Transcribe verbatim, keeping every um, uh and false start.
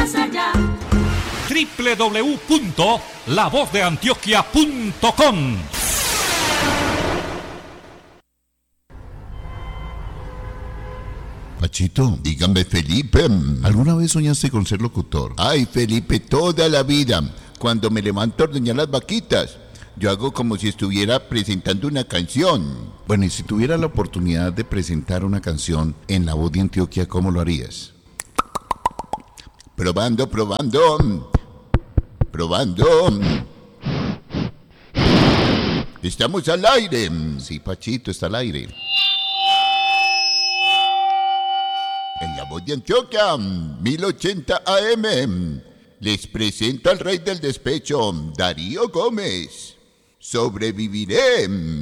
más allá. doble u doble u doble u punto la voz de antioquia punto com. Pachito, dígame, Felipe, ¿alguna vez soñaste con ser locutor? Ay, Felipe, toda la vida. Cuando me levanto a ordeñar las vaquitas, yo hago como si estuviera presentando una canción. Bueno, y si tuviera la oportunidad de presentar una canción en La Voz de Antioquia, ¿cómo lo harías? Probando, probando. Probando. Estamos al aire. Sí, Pachito, está al aire. En La Voz de Antioquia, mil ochenta A M, les presento al rey del despecho, Darío Gómez. Sobreviviré.